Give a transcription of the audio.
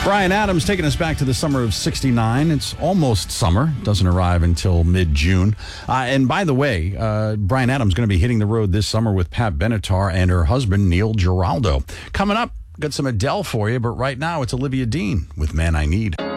Bryan Adams taking us back to the summer of '69. It's almost summer. Doesn't arrive until mid-June. And by the way, Bryan Adams is going to be hitting the road this summer with Pat Benatar and her husband, Neil Giraldo. Coming up, got some Adele for you, but right now it's Olivia Dean with Man I Need.